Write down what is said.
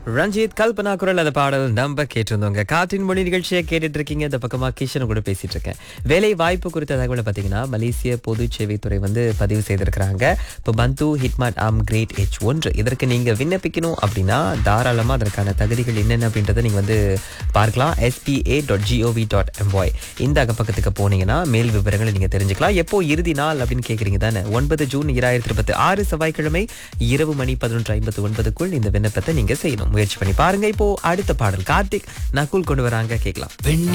ரஞ்சித் கல்பனா குரல் அந்த பாடல் நம்ம கேட்டிருந்தோங்க. காற்றின் மொழி நிகழ்ச்சியை கேட்டுட்டு இருக்கீங்க. இந்த பக்கமா கிஷன் கூட பேசிட்டு இருக்கேன். வேலை வாய்ப்பு குறித்த தகவலை பார்த்தீங்கன்னா மலேசிய பொது சேவைத்துறை பதிவு செய்திருக்கிறாங்க. இப்போ பந்து ஹிட்மாட் ஆம் கிரேட் H1 இதற்கு நீங்க விண்ணப்பிக்கணும் அப்படின்னா தாராளமா அதற்கான தகுதிகள் என்னென்ன அப்படின்றத நீங்க பார்க்கலாம். spa.gov.my இந்த அகப்பக்கத்துக்கு போனீங்கன்னா மேல் விவரங்களை நீங்க தெரிஞ்சுக்கலாம். எப்போ இறுதி நாள் அப்படின்னு கேக்குறீங்க தானே? 9 ஜூன் 2026 செவ்வாய்க்கிழமை இரவு மணி 11:59 இந்த விண்ணப்பத்தை நீங்க செய்யணும். முயற்சி பண்ணி பாருங்க. இப்போ அடுத்த பாடல் கார்த்திக் நகுல் கொண்டு வராங்க, கேட்கலாம்.